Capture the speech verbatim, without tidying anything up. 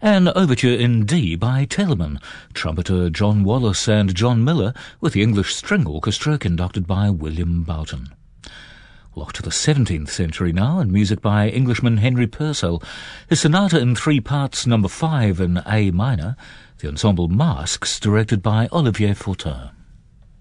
An overture in D by Telemann, trumpeter John Wallace and John Miller, with the English String Orchestra conducted by William Boughton. Well, off to the seventeenth century now, and music by Englishman Henry Purcell. His sonata in three parts, number five in A minor, the ensemble Masques, directed by Olivier Fortin.